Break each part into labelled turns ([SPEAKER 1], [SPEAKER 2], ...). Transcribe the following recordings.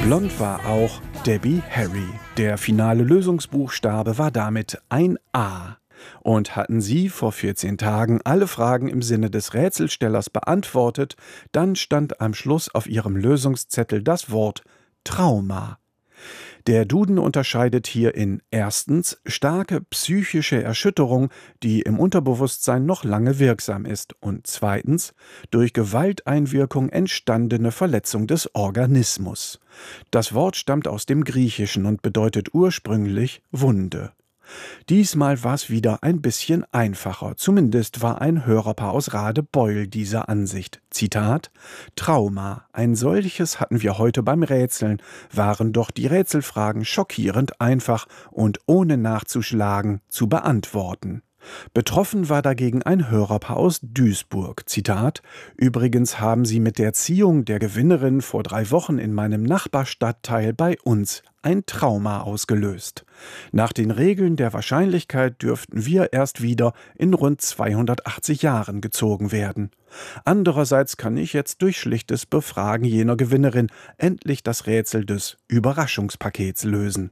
[SPEAKER 1] Blond war auch Debbie Harry. Der finale Lösungsbuchstabe war damit ein A. Und hatten Sie vor 14 Tagen alle Fragen im Sinne des Rätselstellers beantwortet, dann stand am Schluss auf Ihrem Lösungszettel das Wort Trauma. Der Duden unterscheidet hier in erstens starke psychische Erschütterung, die im Unterbewusstsein noch lange wirksam ist, und zweitens durch Gewalteinwirkung entstandene Verletzung des Organismus. Das Wort stammt aus dem Griechischen und bedeutet ursprünglich Wunde. Diesmal war es wieder ein bisschen einfacher. Zumindest war ein Hörerpaar aus Radebeul dieser Ansicht. Zitat: Trauma. Ein solches hatten wir heute beim Rätseln. Waren doch die Rätselfragen schockierend einfach und ohne nachzuschlagen zu beantworten. Betroffen war dagegen ein Hörerpaar aus Duisburg. Zitat: Übrigens haben Sie mit der Ziehung der Gewinnerin vor 3 Wochen in meinem Nachbarstadtteil bei uns ein Trauma ausgelöst. Nach den Regeln der Wahrscheinlichkeit dürften wir erst wieder in rund 280 Jahren gezogen werden. Andererseits kann ich jetzt durch schlichtes Befragen jener Gewinnerin endlich das Rätsel des Überraschungspakets lösen.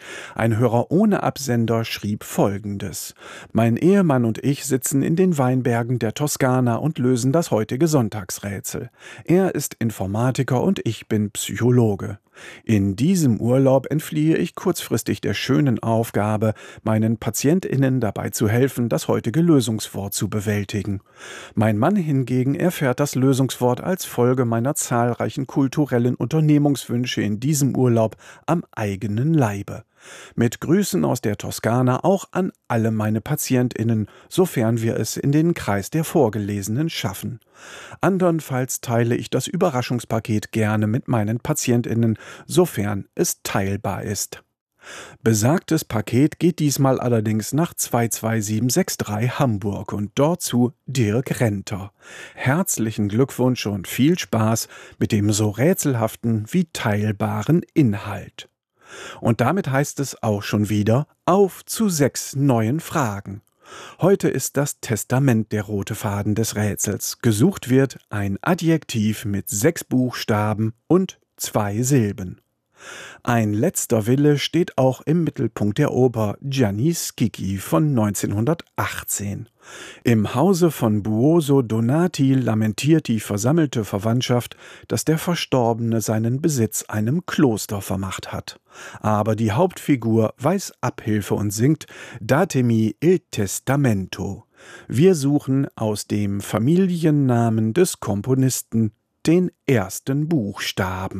[SPEAKER 1] Ein Hörer ohne Absender schrieb Folgendes: Mein Ehemann und ich sitzen in den Weinbergen der Toskana und lösen das heutige Sonntagsrätsel. Er ist Informatiker und ich bin Psychologe. In diesem Urlaub entfliehe ich kurzfristig der schönen Aufgabe, meinen PatientInnen dabei zu helfen, das heutige Lösungswort zu bewältigen. Mein Mann hingegen erfährt das Lösungswort als Folge meiner zahlreichen kulturellen Unternehmungswünsche in diesem Urlaub am eigenen Leibe. Mit Grüßen aus der Toskana auch an alle meine PatientInnen, sofern wir es in den Kreis der Vorgelesenen schaffen. Andernfalls teile ich das Überraschungspaket gerne mit meinen PatientInnen, sofern es teilbar ist. Besagtes Paket geht diesmal allerdings nach 22763 Hamburg und dort zu Dirk Renter. Herzlichen Glückwunsch und viel Spaß mit dem so rätselhaften wie teilbaren Inhalt. Und damit heißt es auch schon wieder auf zu 6 neuen Fragen. Heute ist das Testament der rote Faden des Rätsels. Gesucht wird ein Adjektiv mit 6 Buchstaben und 2 Silben. Ein letzter Wille steht auch im Mittelpunkt der Oper Gianni Schicchi von 1918. Im Hause von Buoso Donati lamentiert die versammelte Verwandtschaft, dass der Verstorbene seinen Besitz einem Kloster vermacht hat. Aber die Hauptfigur weiß Abhilfe und singt Datemi il testamento. Wir suchen aus dem Familiennamen des Komponisten den ersten Buchstaben.